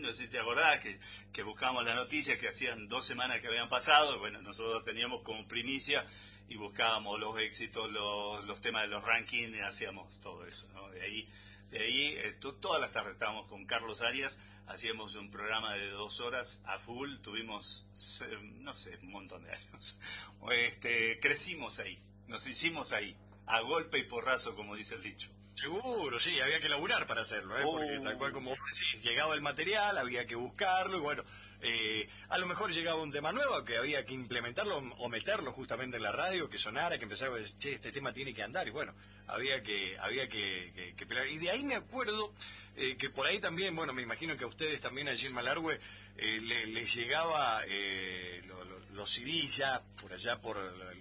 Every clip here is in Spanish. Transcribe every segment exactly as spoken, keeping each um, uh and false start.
no sé si te acordás, que, que buscábamos las noticias que hacían dos semanas que habían pasado, bueno, nosotros teníamos como primicia y buscábamos los éxitos, los, los temas de los rankings, hacíamos todo eso, ¿no? De ahí, de ahí eh, to, todas las tardes estábamos con Carlos Arias, hacíamos un programa de dos horas a full, tuvimos, no sé, un montón de años. Este, crecimos ahí, nos hicimos ahí, a golpe y porrazo, como dice el dicho. Seguro, sí, había que laburar para hacerlo, ¿eh? Oh. Porque tal cual como vos decís, llegaba el material, había que buscarlo, y bueno, eh, a lo mejor llegaba un tema nuevo que había que implementarlo o meterlo justamente en la radio, que sonara, que empezara a decir, che, este tema tiene que andar, y bueno, había que había que, que, que pelear. Y de ahí me acuerdo eh, que por ahí también, bueno, me imagino que a ustedes también allí en Malargüe eh, les le llegaba eh, lo, lo, los C D ya, por allá por lo, lo, lo,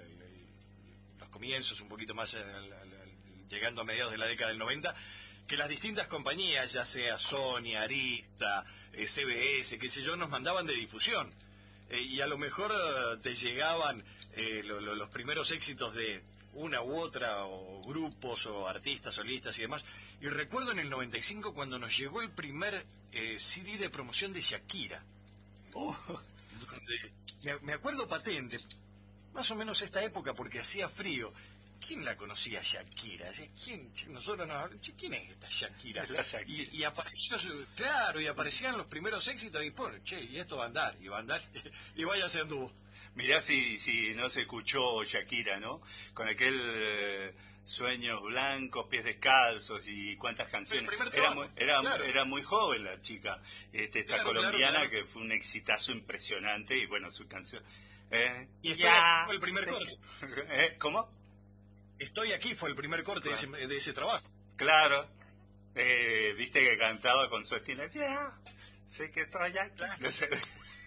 los comienzos, un poquito más al, al, al, llegando a mediados de la década del noventa, que las distintas compañías, ya sea Sony, Arista, eh, C B S, qué sé yo, nos mandaban de difusión. Eh, y a lo mejor eh, te llegaban eh, lo, lo, los primeros éxitos de una u otra, o grupos, o artistas, solistas y demás. Y recuerdo en el noventa y cinco cuando nos llegó el primer eh, C D de promoción de Shakira. Oh. Donde, me, me acuerdo patente, más o menos esta época, porque hacía frío. ¿Quién la conocía, Shakira? ¿Quién? Nosotros no, ¿quién es esta Shakira? Es la Shakira. Y, y apareció, claro, y aparecían los primeros éxitos y pone, che, y esto va a andar, y va a andar, y vaya se anduvo. Mirá si, si no se escuchó Shakira, ¿no? Con aquel eh, Sueños Blancos, Pies Descalzos y cuántas canciones. Era muy, era, claro. era muy joven la chica, este, esta claro, colombiana, claro, claro. que fue un exitazo impresionante, y bueno, su canción... Eh, y estoy ya, aquí fue el primer sí. corte. ¿Eh? ¿Cómo? Estoy aquí fue el primer corte claro. de, ese, de ese trabajo. Claro. Eh, Viste que cantaba con su estilo. Ya, sé que estoy aquí. Claro. No sé.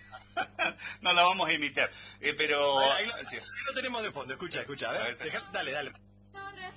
No la vamos a imitar. Eh, pero... Ahí, ahí, lo, ahí lo tenemos de fondo. Escucha, escucha. A ver, deja, dale, dale.